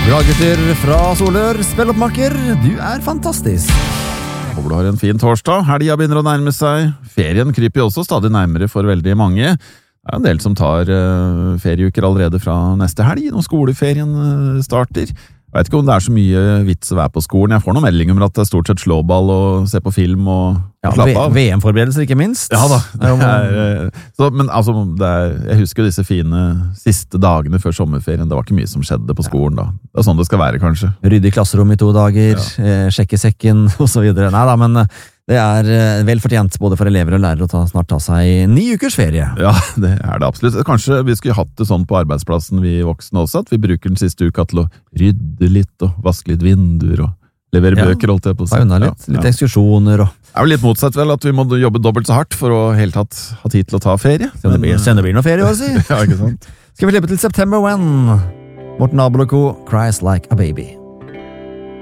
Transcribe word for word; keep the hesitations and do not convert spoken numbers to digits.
Bra gutter fra Solør, spill opp makker, du er fantastisk. Håper du har en fin torsdag, helga begynner å nærme seg. Ferien kryper jo også stadig nærmere for veldig mange. Det er en del som tar uh, ferieuker allerede fra neste helg, når skoleferien uh, starter. Jeg vet ikke om det er så mye vits å være på skolen. Jeg får noen meldinger om at det er stort sett slåball og se på film og, ja, og slappe av. V M-forberedelser ikke minst. Ja da. Det er, så, men altså, det er, jeg husker jo disse fine siste dagene før sommerferien. Det var ikke mye som skjedde på skolen da. Det er sånn det skal være, kanskje. Rydde i klasserom i to dager, ja. eh, sjekke sekken og så videre. Nei da, men det er vel fortjent både for elever og lærere å ta, snart ta seg ni ukers ferie. Ja, det er det absolutt. Kanskje vi skulle hatt det sånn på arbeidsplassen, vi voksne også, at vi bruker den siste uka til å rydde litt og vaske litt vinduer og levere ja. bøker, holdt jeg på å si. Ta unna litt, ja. litt ekskursjoner og... Det er jo litt motsatt vel, at vi må jobbe dobbelt så hardt for å helt tatt ha tid til å ta ferie. Se om det blir, det blir noe ferie, å si. Ja, ikke sant? Skal vi slippe til September When? Morten Abel og Co. Cries Like a Baby.